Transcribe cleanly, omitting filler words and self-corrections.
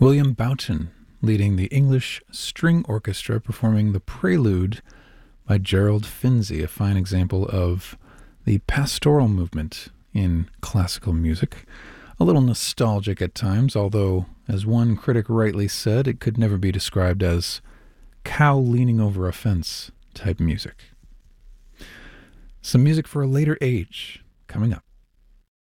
William Boughton leading the English String Orchestra performing the Prelude by Gerald Finzi, a fine example of the pastoral movement in classical music. A little nostalgic at times, although, as one critic rightly said, it could never be described as cow leaning over a fence type music. Some music for a later age coming up.